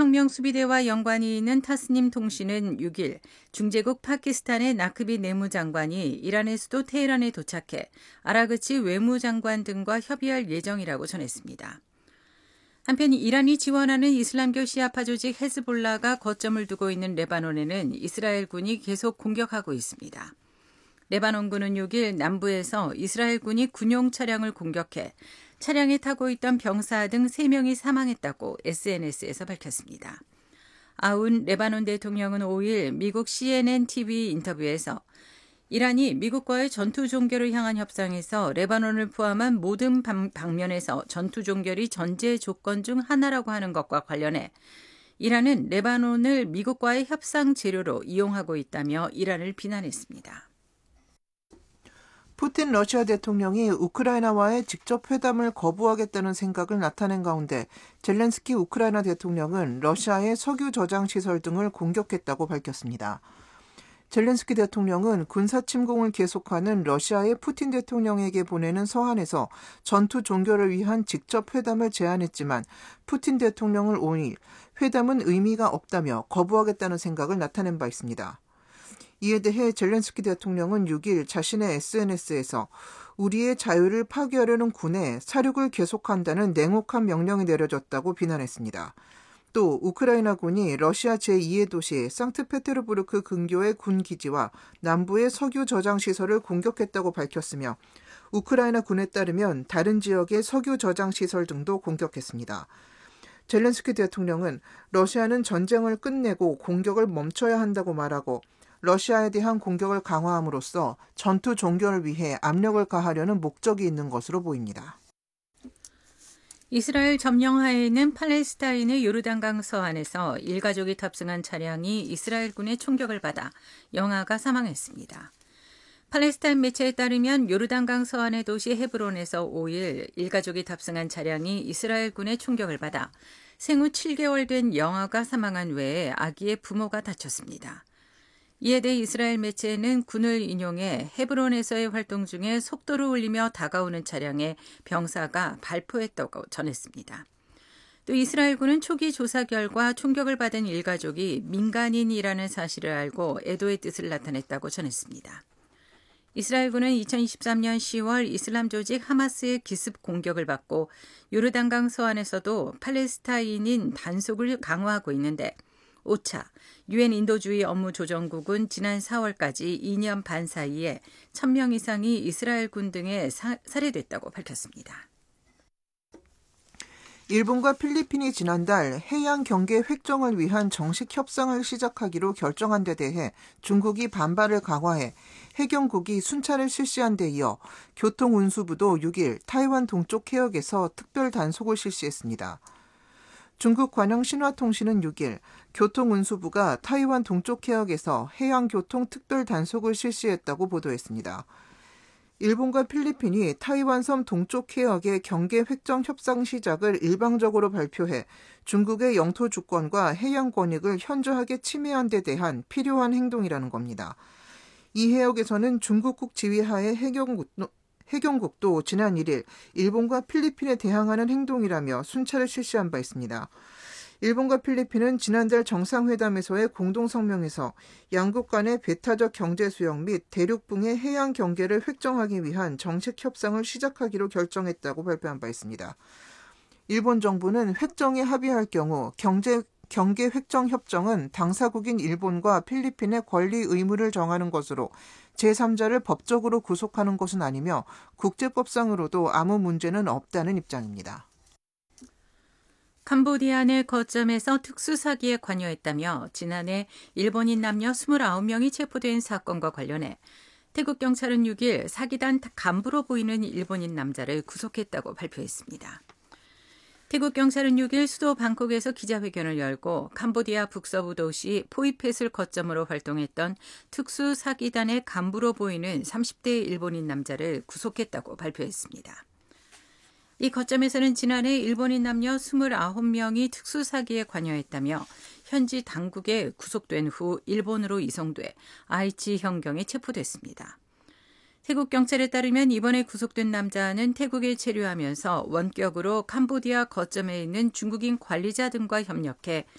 인민혁명수비대와 연관이 있는 타스님 통신은 6일 중재국 파키스탄의 나크비 내무장관이 이란의 수도 테헤란에 도착해 아라그치 외무장관 등과 협의할 예정이라고 전했습니다. 한편 이란이 지원하는 이슬람교 시아파 조직 헤즈볼라가 거점을 두고 있는 레바논에는 이스라엘군이 계속 공격하고 있습니다. 레바논군은 6일 남부에서 이스라엘군이 군용 차량을 공격해 차량에 타고 있던 병사 등 3명이 사망했다고 SNS에서 밝혔습니다. 아운 레바논 대통령은 5일 미국 CNN TV 인터뷰에서 이란이 미국과의 전투 종결을 향한 협상에서 레바논을 포함한 모든 방면에서 전투 종결이 전제 조건 중 하나라고 하는 것과 관련해 이란은 레바논을 미국과의 협상 재료로 이용하고 있다며 이란을 비난했습니다. 푸틴 러시아 대통령이 우크라이나와의 직접 회담을 거부하겠다는 생각을 나타낸 가운데 젤렌스키 우크라이나 대통령은 러시아의 석유 저장 시설 등을 공격했다고 밝혔습니다. 젤렌스키 대통령은 군사 침공을 계속하는 러시아의 푸틴 대통령에게 보내는 서한에서 전투 종결을 위한 직접 회담을 제안했지만 푸틴 대통령은 5일 회담은 의미가 없다며 거부하겠다는 생각을 나타낸 바 있습니다. 이에 대해 젤렌스키 대통령은 6일 자신의 SNS에서 우리의 자유를 파괴하려는 군에 사륙을 계속한다는 냉혹한 명령이 내려졌다고 비난했습니다. 또 우크라이나군이 러시아 제2의 도시 상트페테르부르크 근교의 군 기지와 남부의 석유 저장 시설을 공격했다고 밝혔으며 우크라이나 군에 따르면 다른 지역의 석유 저장 시설 등도 공격했습니다. 젤렌스키 대통령은 러시아는 전쟁을 끝내고 공격을 멈춰야 한다고 말하고 러시아에 대한 공격을 강화함으로써 전투 종결을 위해 압력을 가하려는 목적이 있는 것으로 보입니다. 이스라엘 점령하에 있는 팔레스타인의 요르단강 서안에서 일가족이 탑승한 차량이 이스라엘군의 총격을 받아 영아가 사망했습니다. 팔레스타인 매체에 따르면 요르단강 서안의 도시 헤브론에서 5일 일가족이 탑승한 차량이 이스라엘군의 총격을 받아 생후 7개월 된 영아가 사망한 외에 아기의 부모가 다쳤습니다. 이에 대해 이스라엘 매체는 군을 인용해 헤브론에서의 활동 중에 속도를 올리며 다가오는 차량에 병사가 발포했다고 전했습니다. 또 이스라엘군은 초기 조사 결과 총격을 받은 일가족이 민간인이라는 사실을 알고 애도의 뜻을 나타냈다고 전했습니다. 이스라엘군은 2023년 10월 이슬람 조직 하마스의 기습 공격을 받고 요르단강 서안에서도 팔레스타인인 단속을 강화하고 있는데 오차, 유엔 인도주의 업무조정국은 지난 4월까지 2년 반 사이에 1,000명 이상이 이스라엘군 등에 살해됐다고 밝혔습니다. 일본과 필리핀이 지난달 해양 경계 획정을 위한 정식 협상을 시작하기로 결정한 데 대해 중국이 반발을 강화해 해경국이 순찰을 실시한 데 이어 교통운수부도 6일 타이완 동쪽 해역에서 특별 단속을 실시했습니다. 중국 관영신화통신은 6일 교통운수부가 타이완 동쪽 해역에서 해양교통 특별 단속을 실시했다고 보도했습니다. 일본과 필리핀이 타이완 섬 동쪽 해역의 경계 획정 협상 시작을 일방적으로 발표해 중국의 영토 주권과 해양 권익을 현저하게 침해한 데 대한 필요한 행동이라는 겁니다. 이 해역에서는 중국국 지휘하에 해경국도 지난 1일 일본과 필리핀에 대항하는 행동이라며 순찰을 실시한 바 있습니다. 일본과 필리핀은 지난달 정상회담에서의 공동성명에서 양국 간의 배타적 경제 수역 및 대륙붕의 해양 경계를 획정하기 위한 정식 협상을 시작하기로 결정했다고 발표한 바 있습니다. 일본 정부는 획정에 합의할 경우 경계 획정 협정은 당사국인 일본과 필리핀의 권리 의무를 정하는 것으로 제3자를 법적으로 구속하는 것은 아니며 국제법상으로도 아무 문제는 없다는 입장입니다. 캄보디아 내 거점에서 특수사기에 관여했다며 지난해 일본인 남녀 29명이 체포된 사건과 관련해 태국 경찰은 6일 사기단 간부로 보이는 일본인 남자를 구속했다고 발표했습니다. 태국 경찰은 6일 수도 방콕에서 기자회견을 열고 캄보디아 북서부 도시 포이펫을 거점으로 활동했던 특수사기단의 간부로 보이는 30대 일본인 남자를 구속했다고 발표했습니다. 이 거점에서는 지난해 일본인 남녀 29명이 특수사기에 관여했다며 현지 당국에 구속된 후 일본으로 이송돼 아이치 현경에 체포됐습니다. 태국 경찰에 따르면 이번에 구속된 남자는 태국에 체류하면서 원격으로 캄보디아 거점에 있는 중국인 관리자 등과 협력해